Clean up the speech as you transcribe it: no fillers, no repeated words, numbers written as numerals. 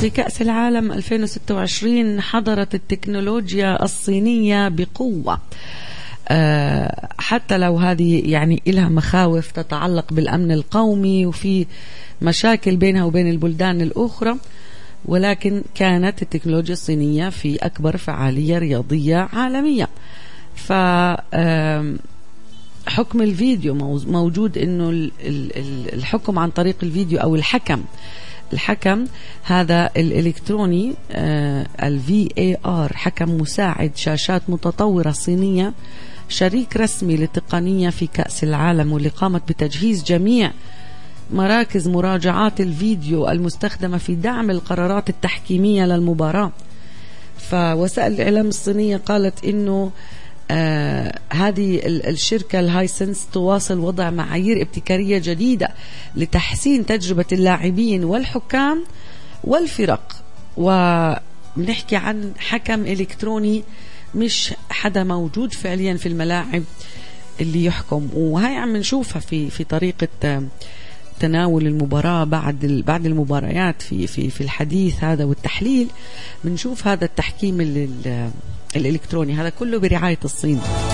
في كأس العالم 2026 حضرت التكنولوجيا الصينية بقوة، حتى لو هذه يعني إلها مخاوف تتعلق بالأمن القومي وفي مشاكل بينها وبين البلدان الأخرى، ولكن كانت التكنولوجيا الصينية في أكبر فعالية رياضية عالمية. حكم الفيديو موجود، إنه الحكم عن طريق الفيديو أو الحكم هذا الإلكتروني، VAR، حكم مساعد شاشات متطورة صينية، شريك رسمي للتقنية في كأس العالم، واللي قامت بتجهيز جميع مراكز مراجعات الفيديو المستخدمة في دعم القرارات التحكيمية للمباراة. فوسائل الإعلام الصينية قالت إنه هذه الشركة الهايسنس تواصل وضع معايير ابتكارية جديدة لتحسين تجربة اللاعبين والحكام والفرق، وبنحكي عن حكم إلكتروني مش حدا موجود فعليا في الملاعب اللي يحكم. وهي عم نشوفها في طريقة تناول المباراة بعد المباريات في الحديث هذا والتحليل، بنشوف هذا التحكيم الإلكتروني هذا كله برعاية الصين.